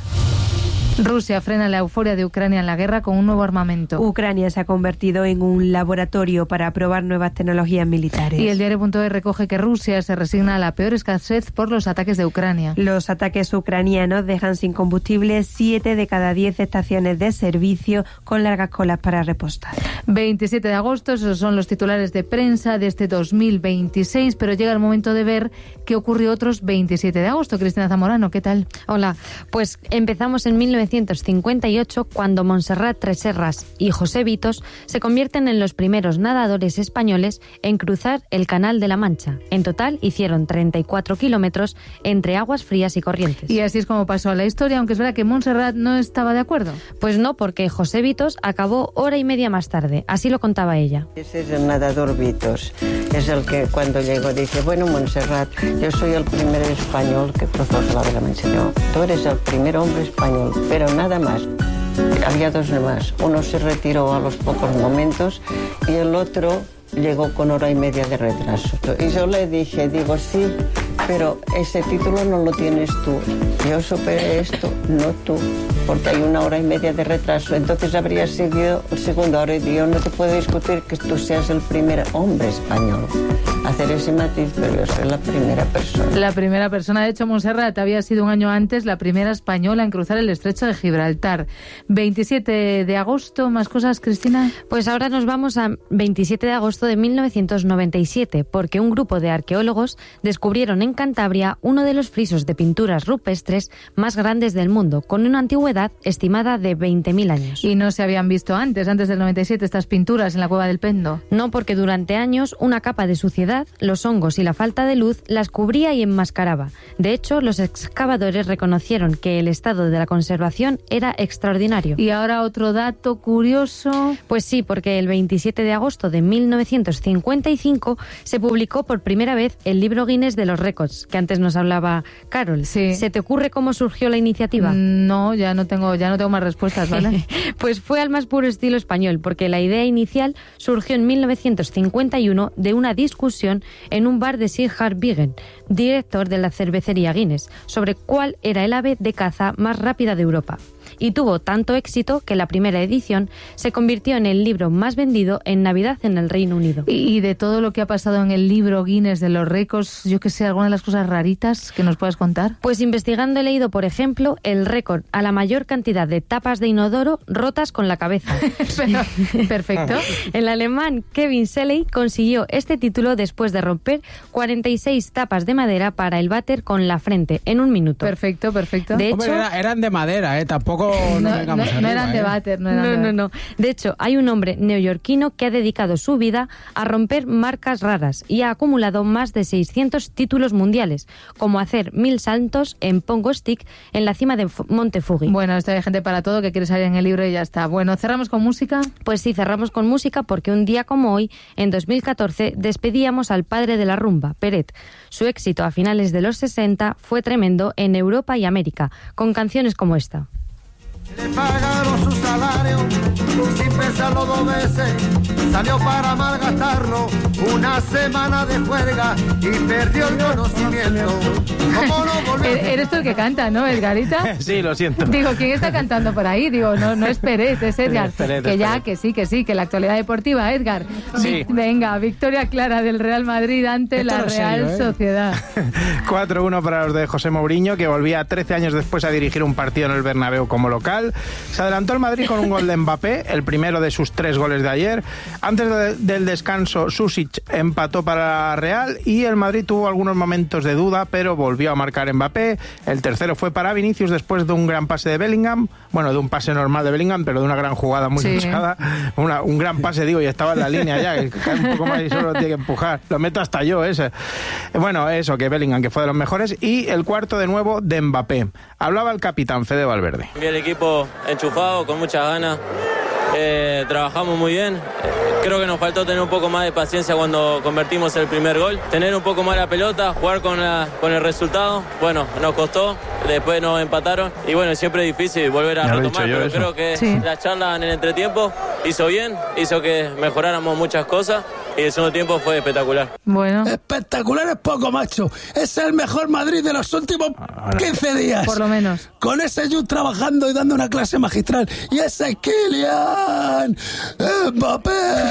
Rusia frena la euforia de Ucrania en la guerra con un nuevo armamento. Ucrania se ha convertido en un laboratorio para probar nuevas tecnologías militares. Y el diario.es recoge que Rusia se resigna a la peor escasez por los ataques de Ucrania. Los ataques ucranianos dejan sin combustible 7 de cada 10 estaciones de servicio con largas colas para repostar. 27 de agosto, esos son los titulares de prensa de este 2026, pero llega el momento de ver qué ocurrió otros 27 de agosto. Cristina Zamorano, ¿qué tal? Hola, pues empezamos en 1958, cuando Montserrat Tresserras y José Vitos se convierten en los primeros nadadores españoles en cruzar el Canal de la Mancha. En total hicieron 34 kilómetros entre aguas frías y corrientes. Y así es como pasó a la historia, aunque es verdad que Montserrat no estaba de acuerdo. Pues no, porque José Vitos acabó hora y media más tarde. Así lo contaba ella. Ese es el nadador Vitos. Es el que cuando llegó dice: bueno, Montserrat, yo soy el primer español que cruzó el Canal de la Mancha. Yo, tú eres el primer hombre español, pero nada más. Había 2 más. Uno se retiró a los pocos momentos y el otro llegó con hora y media de retraso. Y yo le dije, digo, sí, pero ese título no lo tienes tú. Yo superé esto, no tú. porque hay 1 hora y media de retraso. Entonces habría seguido el segundo. Ahora yo no te puedo discutir que tú seas el primer hombre español a hacer ese matiz, pero yo soy la primera persona. La primera persona, de hecho, Montserrat había sido un año antes la primera española en cruzar el estrecho de Gibraltar. 27 de agosto, ¿más cosas, Cristina? Pues ahora nos vamos a 27 de agosto de 1997, porque un grupo de arqueólogos descubrieron en Cantabria uno de los frisos de pinturas rupestres más grandes del mundo, con una antigüedad estimada de 20.000 años. ¿Y no se habían visto antes del 97, estas pinturas en la Cueva del Pendo? No, porque durante años una capa de suciedad, los hongos y la falta de luz las cubría y enmascaraba. De hecho, los excavadores reconocieron que el estado de la conservación era extraordinario. Y ahora otro dato curioso. Pues sí, porque el 27 de agosto de 1955 se publicó por primera vez el libro Guinness de los récords, que antes nos hablaba Carol. Sí. ¿Se te ocurre cómo surgió la iniciativa? No, ya no tengo más respuestas, ¿vale? Pues fue al más puro estilo español, porque la idea inicial surgió en 1951 de una discusión en un bar de Sir Harbigen, director de la cervecería Guinness, sobre cuál era el ave de caza más rápida de Europa. Y tuvo tanto éxito que la primera edición se convirtió en el libro más vendido en Navidad en el Reino Unido. Y de todo lo que ha pasado en el libro Guinness de los récords, yo que sé, ¿alguna de las cosas raritas que nos puedas contar? Pues investigando he leído, por ejemplo, el récord a la mayor cantidad de tapas de inodoro rotas con la cabeza. Perfecto. El alemán Kevin Shelley consiguió este título después de romper 46 tapas de madera para el váter con la frente en 1 minuto. Perfecto. De hecho, hombre, eran de madera, tampoco no eran de váter. No. De hecho, hay un hombre neoyorquino que ha dedicado su vida a romper marcas raras y ha acumulado más de 600 títulos mundiales, como hacer 1000 saltos en Pongo Stick en la cima de Monte Fuji. Bueno, esto hay gente para todo que quiere salir en el libro y ya está. Bueno, ¿cerramos con música? Pues sí, cerramos con música porque un día como hoy, en 2014, despedíamos al padre de la rumba, Peret. Su éxito a finales de los 60 fue tremendo en Europa y América, con canciones como esta. Le pagaron su salario sin pensarlo 2 veces, salió para malgastarlo, 1 semana de juerga y perdió el conocimiento. Eres tú el que canta, ¿no, Edgarita? Sí, lo siento. Digo, ¿quién está cantando por ahí? Digo, no es Peret, es Edgar. Que sí, que la actualidad deportiva, Edgar. Sí. Venga, victoria clara del Real Madrid ante la Real Sociedad. 4-1 para los de José Mourinho, que volvía 13 años después a dirigir un partido en el Bernabéu como local. Se adelantó el Madrid con un gol de Mbappé, el primero de sus 3 goles de ayer. Antes del descanso, Susic empató para la Real y el Madrid tuvo algunos momentos de duda, pero volvió a marcar Mbappé. El tercero fue para Vinicius después de un gran pase de Bellingham. Bueno, de un pase normal de Bellingham, pero de una gran jugada muy luchada. Un gran pase, digo, y estaba en la línea ya, que cae un poco más y solo tiene que empujar. Lo meto hasta yo, ese. Bueno, eso, que Bellingham, que fue de los mejores. Y el cuarto de nuevo de Mbappé. Hablaba el capitán Fede Valverde. Bien, el equipo enchufado, con muchas ganas, trabajamos muy bien. Creo que nos faltó tener un poco más de paciencia cuando convertimos el primer gol, tener un poco más la pelota, jugar con el resultado. Bueno, nos costó, después nos empataron y bueno, siempre es difícil volver a retomar, pero creo que la charla en el entretiempo hizo bien, hizo que mejoráramos muchas cosas. Y el segundo tiempo fue espectacular. Bueno. Espectacular es poco, macho. Es el mejor Madrid de los últimos 15 días. Por lo menos. Con ese Jude trabajando y dando una clase magistral. Y ese Kylian Mbappé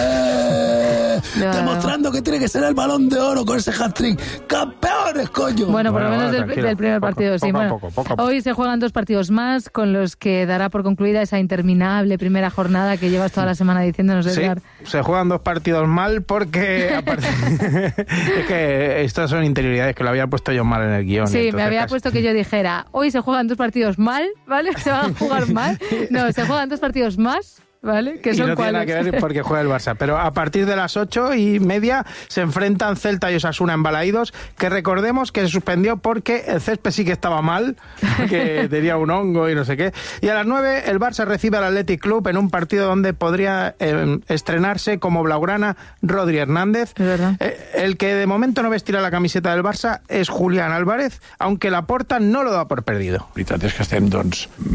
demostrando que tiene que ser el Balón de Oro con ese hat-trick. ¡Campeones, coño! Bueno, por lo menos del primer partido, sí. Poco. Hoy se juegan 2 partidos más con los que dará por concluida esa interminable primera jornada que llevas toda la semana diciéndonos, Edgar. Sí, se juegan 2 partidos mal porque aparte es que estas son interioridades que lo había puesto yo mal en el guión. Sí, me había puesto que yo dijera, hoy se juegan 2 partidos mal, ¿vale? Se van a jugar mal. No, se juegan 2 partidos más, ¿vale? Que son no tiene nada que ver porque juega el Barça. Pero a partir de las 8:30 se enfrentan Celta y Osasuna en Balaídos, que recordemos que se suspendió porque el césped sí que estaba mal, que tenía un hongo y no sé qué. Y a las 9 el Barça recibe al Athletic Club en un partido donde podría estrenarse como blaugrana Rodri Hernández. Es verdad. El que de momento no vestirá la camiseta del Barça es Julián Álvarez, aunque Laporta no lo da por perdido. La veritat és que estem, doncs,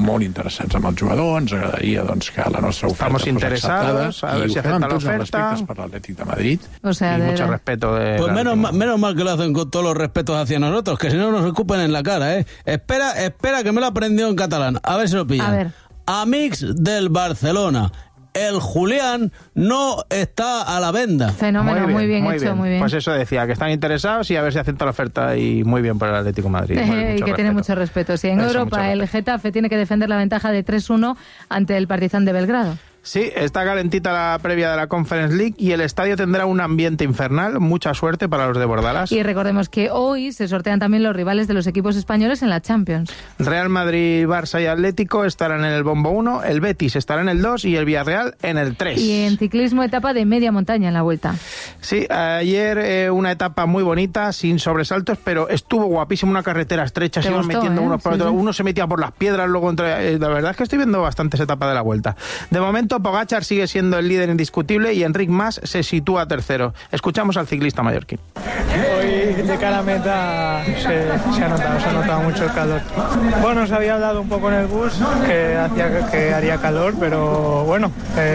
molt interessats amb el jugador, ens agradaria doncs, que la nostra oferta Estamos fos interesados, acceptada, a ver i si ho fem amb acepta la tots els oferta. respectes per l'Atlètic de Madrid. O sea, Y mucho respeto de Pues menos mal que lo hacen con todos los respetos hacia nosotros, que si no nos escupen en la cara, ¿eh? Espera que me lo aprendió en catalán. A ver si lo pillan. A ver. Amics del Barcelona. El Julián no está a la venda. Fenómeno, muy bien hecho, muy bien. Pues eso decía, que están interesados y a ver si acepta la oferta, y muy bien por el Atlético de Madrid. Y que tiene mucho respeto. Sí, en Eso, Europa mucho el Getafe tiene que defender la ventaja de 3-1 ante el Partizan de Belgrado. Sí, está calentita la previa de la Conference League y el estadio tendrá un ambiente infernal. Mucha suerte para los de Bordalás. Y recordemos que hoy se sortean también los rivales de los equipos españoles en la Champions. Real Madrid, Barça y Atlético estarán en el bombo 1, el Betis estará en el 2 y el Villarreal en el 3. Y en ciclismo, etapa de media montaña en la Vuelta. Sí, ayer una etapa muy bonita, sin sobresaltos, pero estuvo guapísimo, una carretera estrecha, se iban metiendo uno por otro, uno se metía por las piedras, luego entre... la verdad es que estoy viendo bastantes etapas de la Vuelta. De momento, Pogačar sigue siendo el líder indiscutible y Enric Mas se sitúa tercero. Escuchamos al ciclista mallorquín. Hoy de cara a meta se ha notado mucho el calor. Bueno, se había hablado un poco en el bus que haría calor, pero bueno,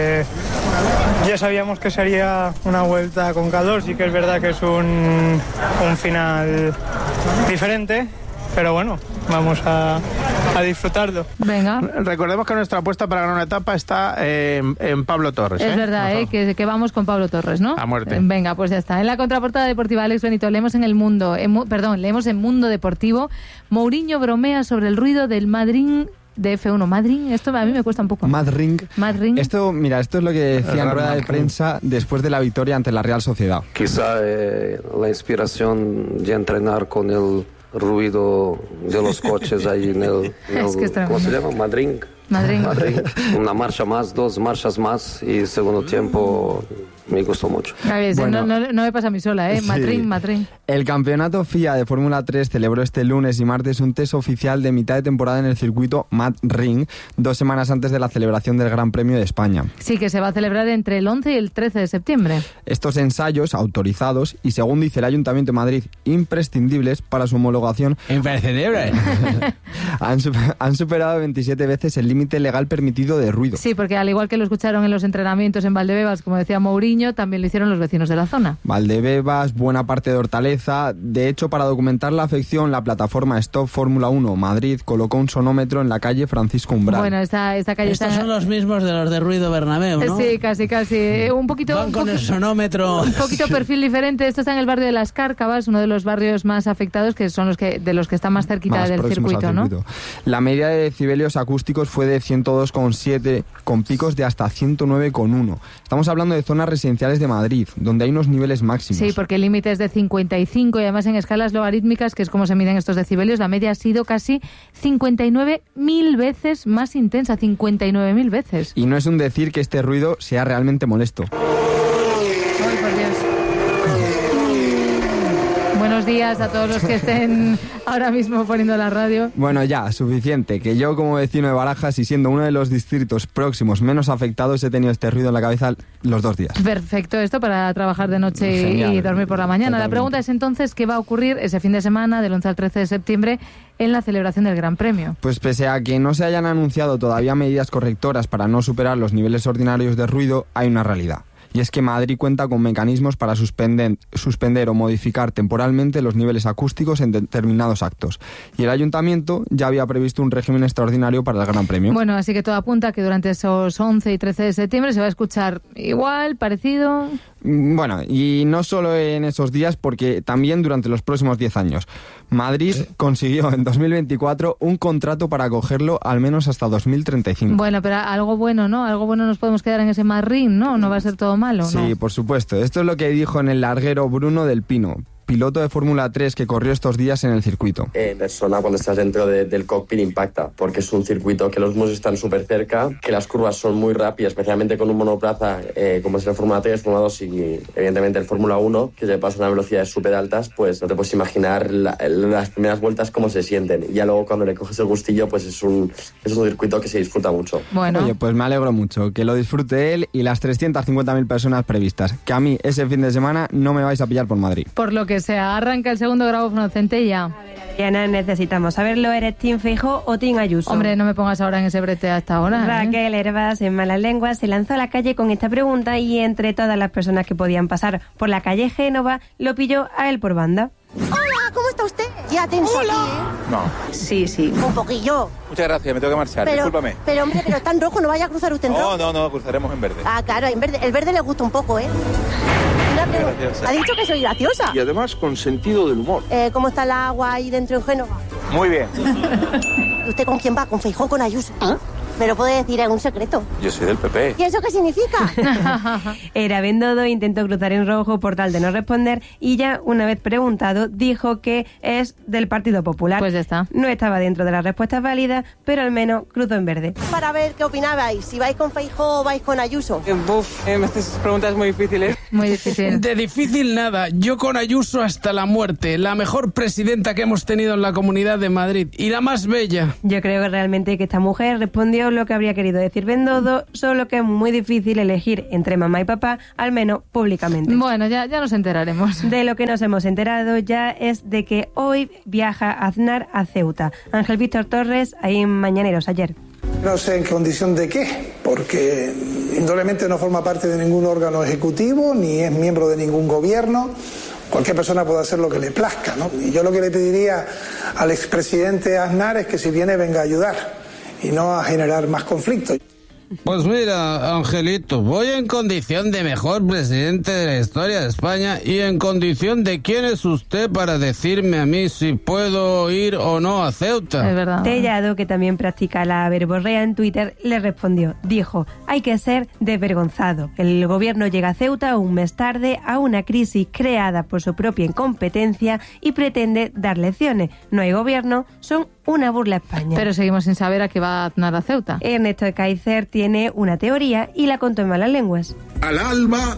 ya sabíamos que sería una vuelta con calor. Sí que es verdad que es un final diferente, pero bueno, vamos a disfrutarlo. Venga. Recordemos que nuestra apuesta para ganar una etapa está en Pablo Torres. Es verdad, que vamos con Pablo Torres, ¿no? A muerte. Venga, pues ya está. En la contraportada deportiva, Alex Benito, leemos en leemos en Mundo Deportivo: Mourinho bromea sobre el ruido del Madrid de F1. Madrid, esto a mí me cuesta un poco. Madrid. Esto es lo que decía en rueda de prensa después de la victoria ante la Real Sociedad. Quizá la inspiración de entrenar con el ruido de los coches ahí en el ¿cómo se llama? Madrid. Una marcha más, 2 marchas más y segundo tiempo me gustó mucho. Bueno, no me pasa a mí sola, ¿eh? Sí. Madrid. El campeonato FIA de Fórmula 3 celebró este lunes y martes un test oficial de mitad de temporada en el circuito Madrid, 2 semanas antes de la celebración del Gran Premio de España. Sí, que se va a celebrar entre el 11 y el 13 de septiembre. Estos ensayos, autorizados y según dice el Ayuntamiento de Madrid, imprescindibles para su homologación, imprescindibles, han superado 27 veces el límite legal permitido de ruido. Sí, porque al igual que lo escucharon en los entrenamientos en Valdebebas, como decía Mourinho, también lo hicieron los vecinos de la zona. Valdebebas, buena parte de Hortaleza. De hecho, para documentar la afección, la plataforma Stop Fórmula 1 Madrid colocó un sonómetro en la calle Francisco Umbral. Bueno, esta calle Estos son los mismos de los de Ruido Bernabéu, ¿no? Sí, casi. Un poquito... Van con el sonómetro. Un poquito perfil diferente. Esto está en el barrio de Las Cárcavas, uno de los barrios más afectados, que son de los que están más cerquita más del circuito, ¿no? La media de decibelios acústicos fue de 102,7, con picos de hasta 109,1. Estamos hablando de zonas residenciales de Madrid, donde hay unos niveles máximos. Sí, porque el límite es de 55 y además en escalas logarítmicas, que es como se miden estos decibelios, la media ha sido casi 59.000 veces más intensa, 59.000 veces. Y no es un decir que este ruido sea realmente molesto. Ay, por Dios. Buenos días a todos los que estén ahora mismo poniendo la radio. Bueno, ya, suficiente. Que yo, como vecino de Barajas y siendo uno de los distritos próximos menos afectados, he tenido este ruido en la cabeza los 2 días. Perfecto, esto para trabajar de noche y dormir por la mañana. Totalmente. La pregunta es entonces, ¿qué va a ocurrir ese fin de semana, del 11 al 13 de septiembre, en la celebración del Gran Premio? Pues pese a que no se hayan anunciado todavía medidas correctoras para no superar los niveles ordinarios de ruido, hay una realidad. Y es que Madrid cuenta con mecanismos para suspender o modificar temporalmente los niveles acústicos en determinados actos. Y el Ayuntamiento ya había previsto un régimen extraordinario para el Gran Premio. Bueno, así que todo apunta a que durante esos 11 y 13 de septiembre se va a escuchar igual, parecido... Bueno, y no solo en esos días, porque también durante los próximos 10 años. Madrid consiguió en 2024 un contrato para acogerlo al menos hasta 2035. Bueno, pero algo bueno, ¿no? Algo bueno nos podemos quedar en ese Madrid, ¿no? No va a ser todo malo, ¿no? Sí, por supuesto. Esto es lo que dijo en el larguero Bruno del Pino, piloto de Fórmula 3 que corrió estos días en el circuito. Persona, cuando estás dentro del cockpit impacta, porque es un circuito que los muros están súper cerca, que las curvas son muy rápidas, especialmente con un monoplaza como es el Fórmula 3, Fórmula 2 y evidentemente el Fórmula 1, que se pasa a velocidades súper altas, pues no te puedes imaginar las primeras vueltas cómo se sienten. Y ya luego cuando le coges el gustillo, pues es un circuito que se disfruta mucho. Bueno. Oye, pues me alegro mucho, que lo disfrute él y las 350.000 personas previstas, que a mí ese fin de semana no me vais a pillar por Madrid. Por lo que sea, arranca el segundo grabófono, Centella. Diana, necesitamos saberlo. ¿Eres Team Feijóo o Team Ayuso? Hombre, no me pongas ahora en ese brete a esta hora. Raquel Hervás, en Malas Lenguas, se lanzó a la calle con esta pregunta y entre todas las personas que podían pasar por la calle Génova, lo pilló a él por banda. Hola, ¿cómo está usted? Ya tenso aquí, ¿eh? No. Sí. Un poquillo. Muchas gracias, me tengo que marchar, discúlpame. Pero hombre, pero está en rojo, no vaya a cruzar usted en rojo. No, cruzaremos en verde. Ah, claro, en verde. El verde le gusta un poco, ¿eh? Una pregunta. Graciosa. Ha dicho que soy graciosa. Y además con sentido del humor. ¿Cómo está el agua ahí dentro en Génova? Muy bien. ¿Y usted con quién va? ¿Con Feijóo o con Ayuso? Me lo puede decir, es un secreto. Yo soy del PP. ¿Y eso qué significa? Era Bendodo, intentó cruzar en rojo por tal de no responder y ya una vez preguntado dijo que es del Partido Popular. Pues ya está. No estaba dentro de las respuestas válidas, pero al menos cruzó en verde. Para ver qué opinabais, si vais con Feijóo o vais con Ayuso. Estas preguntas muy difíciles. Muy difícil. De difícil nada. Yo con Ayuso hasta la muerte. La mejor presidenta que hemos tenido en la Comunidad de Madrid. Y la más bella. Yo creo que realmente que esta mujer respondió lo que habría querido decir Bendodo, solo que es muy difícil elegir entre mamá y papá, al menos públicamente. Bueno, ya nos enteraremos. De lo que nos hemos enterado ya es de que hoy viaja Aznar a Ceuta. Ángel Víctor Torres, ahí en Mañaneros ayer. No sé en condición de qué, porque indudablemente no forma parte de ningún órgano ejecutivo, ni es miembro de ningún gobierno. Cualquier persona puede hacer lo que le plazca, ¿no? Y yo lo que le pediría al expresidente Aznar es que si viene venga a ayudar y no a generar más conflictos. Pues mira, Angelito, voy en condición de mejor presidente de la historia de España y en condición de quién es usted para decirme a mí si puedo ir o no a Ceuta. Es verdad. Tellado, que también practica la verborrea en Twitter, le respondió. Dijo, hay que ser desvergonzado. El gobierno llega a Ceuta un mes tarde a una crisis creada por su propia incompetencia y pretende dar lecciones. No hay gobierno, son una burla a España. Pero seguimos sin saber a qué va Aznar a Ceuta. Ernesto de Kaiser tiene una teoría y la contó en Malas Lenguas. Al alba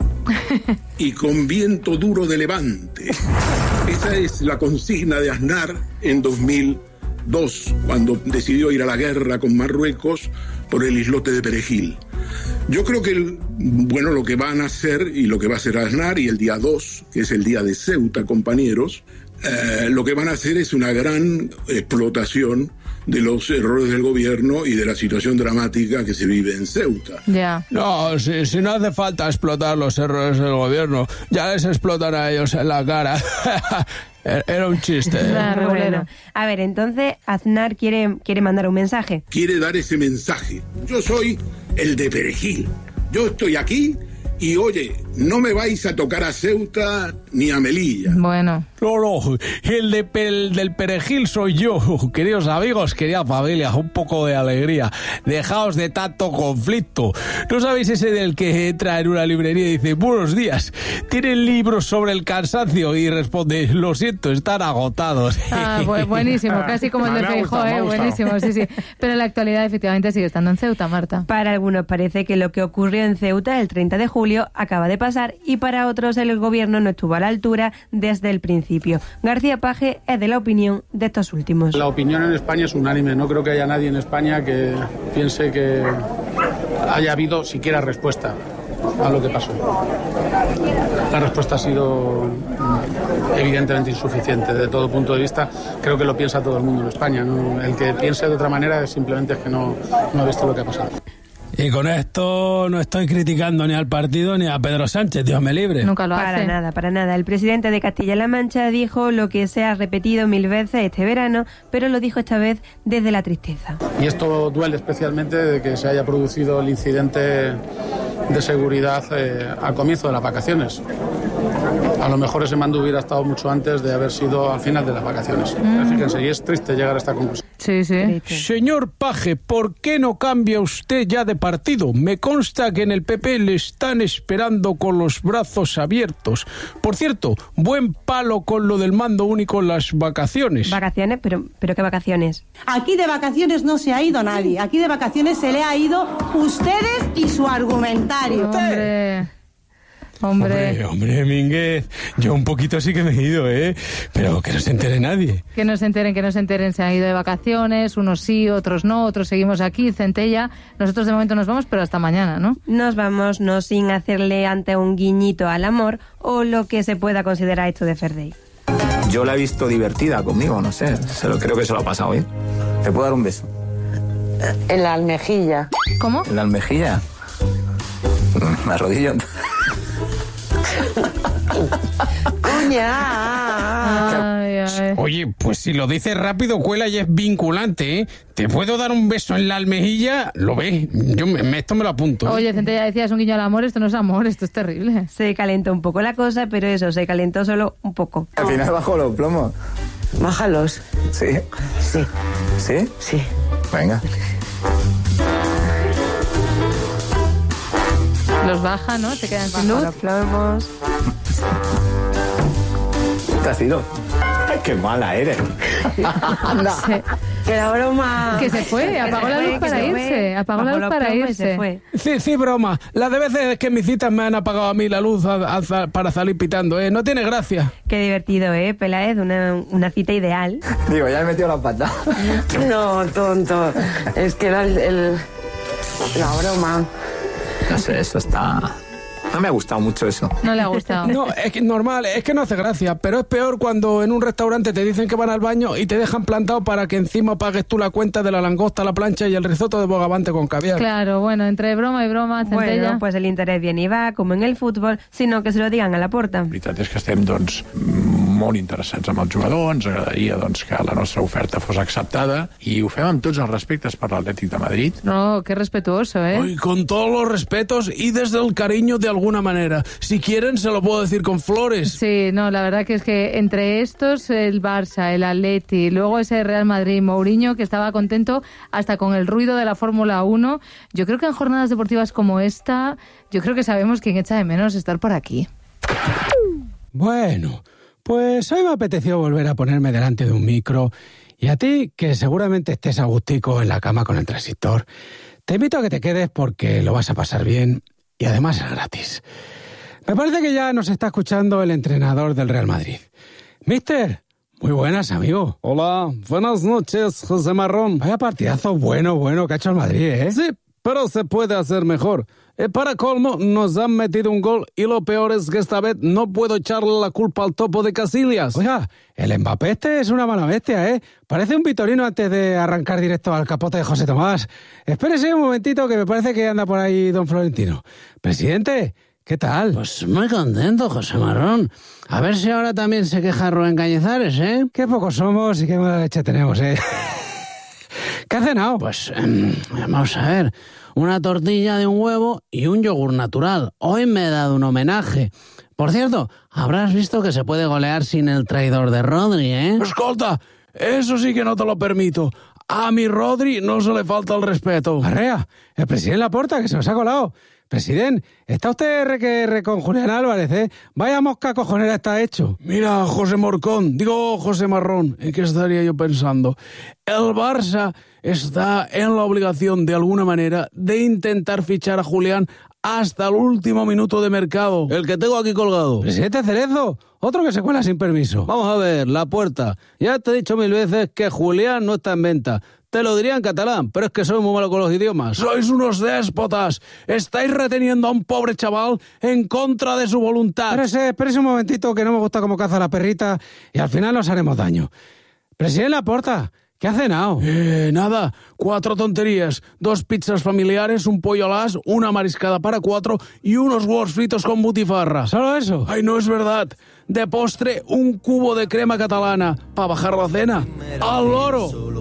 y con viento duro de levante. Esa es la consigna de Aznar en 2002, cuando decidió ir a la guerra con Marruecos por el islote de Perejil. Yo creo que lo que van a hacer y lo que va a hacer Aznar, y el día 2, que es el día de Ceuta, compañeros, lo que van a hacer es una gran explotación de los errores del gobierno y de la situación dramática que se vive en Ceuta. Ya. No, si no hace falta explotar los errores del gobierno, ya les explotan a ellos en la cara. Era un chiste. Bueno, a ver, entonces Aznar quiere mandar un mensaje. Quiere dar ese mensaje. Yo soy el de Perejil. Yo estoy aquí y, oye, no me vais a tocar a Ceuta ni a Melilla. Bueno. No, el del Perejil soy yo. Queridos amigos, querida familia, un poco de alegría. Dejaos de tanto conflicto. ¿No sabéis ese del que entra en una librería y dice, buenos días, ¿tienen libros sobre el cansancio? Y responde, lo siento, están agotados. Ah, buenísimo, casi como el de Feijóo, buenísimo, sí. Pero en la actualidad efectivamente sigue estando en Ceuta, Marta. Para algunos parece que lo que ocurrió en Ceuta el 30 de julio acaba de pasar y para otros el gobierno no estuvo a la altura desde el principio. García Paje es de la opinión de estos últimos. La opinión en España es unánime. No creo que haya nadie en España que piense que haya habido siquiera respuesta a lo que pasó. La respuesta ha sido evidentemente insuficiente desde todo punto de vista. Creo que lo piensa todo el mundo en España, ¿no? El que piense de otra manera simplemente es que no ha visto lo que ha pasado. Y con esto no estoy criticando ni al partido ni a Pedro Sánchez, Dios me libre. Nunca lo hace. Para nada. El presidente de Castilla-La Mancha dijo lo que se ha repetido 1000 veces este verano, pero lo dijo esta vez desde la tristeza. Y esto duele especialmente de que se haya producido el incidente de seguridad al comienzo de las vacaciones. A lo mejor ese mando hubiera estado mucho antes de haber sido al final de las vacaciones. Fíjense, y es triste llegar a esta conclusión. Sí. Señor Paje, ¿por qué no cambia usted ya de partido? Me consta que en el PP le están esperando con los brazos abiertos. Por cierto, buen palo con lo del mando único en las vacaciones. ¿Vacaciones? ¿Pero qué vacaciones? Aquí de vacaciones no se ha ido nadie. Aquí de vacaciones se le ha ido ustedes y su argumentario. Hombre, Mínguez, yo un poquito sí que me he ido, pero que no se entere nadie. Que no se enteren, se han ido de vacaciones, unos sí, otros no, otros seguimos aquí, Centella. Nosotros de momento nos vamos, pero hasta mañana, ¿no? Nos vamos, no sin hacerle ante un guiñito al amor o lo que se pueda considerar esto de Fair Day. Yo la he visto divertida conmigo, no sé. Creo que se lo ha pasado bien. ¿Te puedo dar un beso? En la almejilla. ¿Cómo? ¿En la almejilla? Me arrodillo. Oye, pues si lo dices rápido cuela y es vinculante, ¿eh? ¿Te puedo dar un beso en la almejilla? Lo ves, esto me lo apunto, ¿eh? Oye, Centella decía, es un guiño al amor, esto no es amor, esto es terrible. Se calentó un poco la cosa, pero eso, se calentó solo un poco. Al final bajo los plomos. Bájalos. ¿Sí? Sí. ¿Sí? Sí. Venga. Los baja, ¿no? Se quedan sin luz. Los plomos. ¿Te has ido? ¡Ay, qué mala eres! Anda. Sí. Que la broma... Que se fue, apagó la luz para irse. Apagó la luz para irse. Sí, broma. Las de veces que mis citas me han apagado a mí la luz para salir pitando, ¿eh? No tiene gracia. Qué divertido, Peláez, una cita ideal. Digo, ya he metido la pata. No, tonto. Es que era la broma. No sé, eso está... No me ha gustado mucho eso. No le ha gustado. No, es que normal, es que no hace gracia, pero es peor cuando en un restaurante te dicen que van al baño y te dejan plantado para que encima pagues tú la cuenta de la langosta, la plancha y el risotto de bogavante con caviar. Claro, bueno, entre broma y broma, Centella... Bueno, pues el interés bien y va, como en el fútbol, sino que se lo digan a la porta. La veritat és que estem, doncs, molt interessats amb el jugador, ens agradaria, doncs, que la nostra oferta fos acceptada i ho fem amb tots els respectes per l'Atlètic de Madrid. No, qué respetuoso, ¿eh? Ay, con todos los respetos y desde el cariño de alguna manera. Si quieren, se lo puedo decir con flores. Sí, no, la verdad que es que entre estos, el Barça, el Atleti, luego ese Real Madrid, Mourinho, que estaba contento hasta con el ruido de la Fórmula 1. Yo creo que en jornadas deportivas como esta, yo creo que sabemos quién echa de menos estar por aquí. Bueno, pues hoy me apeteció volver a ponerme delante de un micro. Y a ti, que seguramente estés a gustico en la cama con el transistor, te invito a que te quedes porque lo vas a pasar bien y además es gratis. Me parece que ya nos está escuchando el entrenador del Real Madrid. Mister, muy buenas, amigo. Hola, buenas noches, José Marrón. Vaya partidazo bueno que ha hecho el Madrid, ¿eh? Sí, pero se puede hacer mejor. Para colmo, nos han metido un gol y lo peor es que esta vez no puedo echarle la culpa al topo de Casillas. Oiga, el Mbappé este es una mala bestia, ¿eh? Parece un vitorino antes de arrancar directo al capote de José Tomás. Espérese un momentito que me parece que anda por ahí don Florentino. Presidente, ¿qué tal? Pues muy contento, José Marrón. A ver si ahora también se queja Rubén Cañizares, ¿eh? Qué pocos somos y qué mala leche tenemos, ¿eh? ¿Qué ha cenado? Pues, vamos a ver, una tortilla de un huevo y un yogur natural. Hoy me he dado un homenaje. Por cierto, habrás visto que se puede golear sin el traidor de Rodri, ¿eh? Escolta, eso sí que no te lo permito. A mi Rodri no se le falta el respeto. Arrea, el presidente Laporta, que se nos ha colado. Presidente, está usted R con Julián Álvarez, ¿eh? Vaya mosca cojonera está hecho. Mira, José José Marrón, ¿en qué estaría yo pensando? El Barça está en la obligación, de alguna manera, de intentar fichar a Julián hasta el último minuto de mercado. El que tengo aquí colgado. Presidente Cerezo, otro que se cuela sin permiso. Vamos a ver, Laporta. Ya te he dicho 1000 veces que Julián no está en venta. Te lo diría en catalán, pero es que soy muy malo con los idiomas. Sois unos déspotas. Estáis reteniendo a un pobre chaval en contra de su voluntad. Espérese un momentito, que no me gusta cómo caza la perrita y al final nos haremos daño. Presidente Laporta, ¿qué ha cenado? Nada, 4 tonterías, 2 pizzas familiares, un pollo al as, una mariscada para 4 y unos huevos fritos con butifarra. ¿Solo eso? Ay, no es verdad. De postre, un cubo de crema catalana para bajar la cena. ¡Al loro!